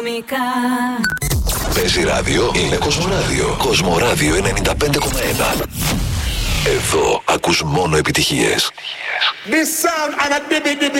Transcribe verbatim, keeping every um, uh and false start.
Παίζει ράδιο, είναι Κοσμοράδιο. Κοσμοράδιο ενενήντα πέντε κόμμα ένα. Εδώ ακούς μόνο επιτυχίες. This sound and a dibby dibby